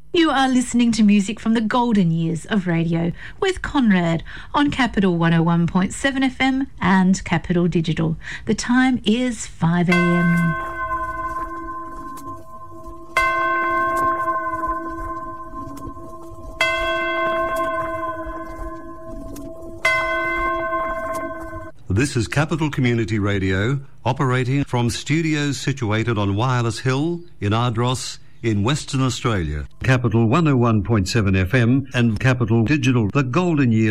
You are listening to music from the golden years of radio with Conrad on Capital 101.7 FM and Capital Digital. The time is 5 a.m. This is Capital Community Radio, operating from studios situated on Wireless Hill in Ardross in Western Australia. Capital 101.7 FM and Capital Digital, the golden years